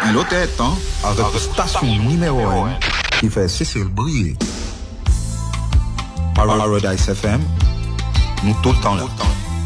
Il était temps avec la station numéro 1 qui fait Cécile briller. Paradise FM, nous tout le temps là.